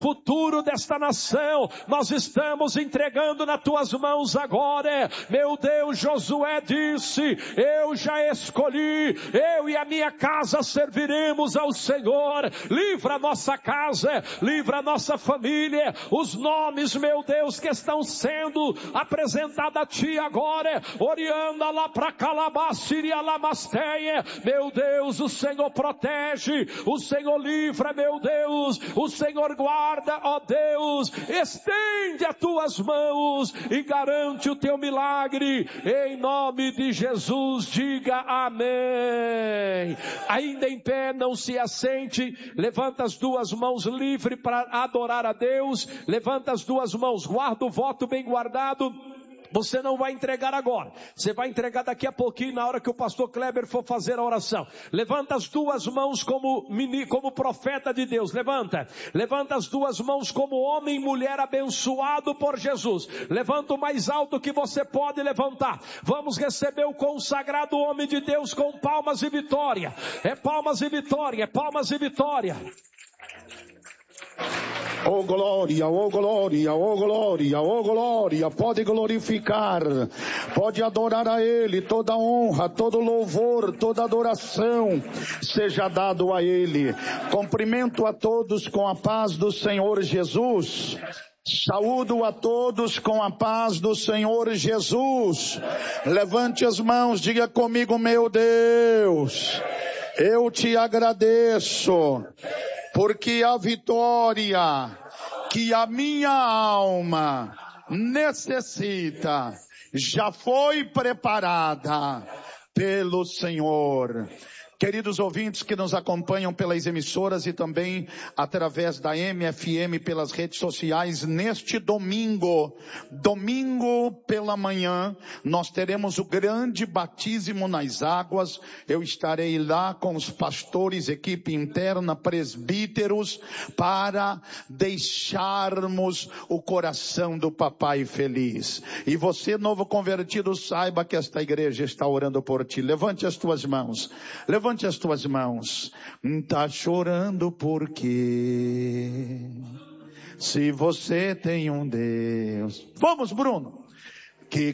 futuro desta nação, nós estamos entregando nas tuas mãos agora. Meu Deus, Josué disse, eu já escolhi, eu e a minha casa serviremos ao Senhor. Livra a nossa casa, livra a nossa família, os nomes, meu Deus, que estão sendo apresentados a ti agora, Orianda lá para Calabáciria, Lamasteia, meu Deus, o Senhor protege, o Senhor livra, meu Deus, o Senhor guarda, ó Deus, estende as tuas mãos e garante o teu milagre, em nome de Jesus, diga amém. Ainda em pé, não se assente, levanta as duas mãos livre para adorar a Deus, levanta as duas mãos, guarda o voto bem guardado. Você não vai entregar agora, você vai entregar daqui a pouquinho, na hora que o pastor Kleber for fazer a oração. Levanta as duas mãos como profeta de Deus, levanta as duas mãos como homem e mulher abençoado por Jesus. Levanta o mais alto que você pode levantar. Vamos receber o consagrado homem de Deus com palmas e vitória. É palmas e vitória, é palmas e vitória. Oh glória, oh glória, oh glória, oh glória, pode glorificar, pode adorar a Ele, toda honra, todo louvor, toda adoração seja dado a Ele. Cumprimento a todos com a paz do Senhor Jesus. Saúdo a todos com a paz do Senhor Jesus. Levante as mãos, diga comigo, meu Deus, eu te agradeço, porque a vitória que a minha alma necessita já foi preparada pelo Senhor. Queridos ouvintes que nos acompanham pelas emissoras e também através da MFM pelas redes sociais, neste domingo pela manhã, nós teremos o grande batismo nas águas. Eu estarei lá com os pastores, equipe interna, presbíteros, para deixarmos o coração do papai feliz. E você, novo convertido, saiba que esta igreja está orando por ti. Levante as tuas mãos. Levante as tuas mãos. Tá chorando porque se você tem um Deus. Vamos, Bruno.